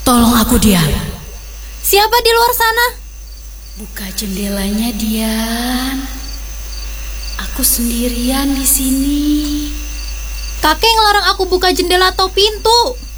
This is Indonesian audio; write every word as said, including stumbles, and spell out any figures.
Tolong aku, Dian. Siapa di luar sana? Buka jendelanya, Dian. Aku sendirian di sini. Kakek ngelarang aku buka jendela atau pintu.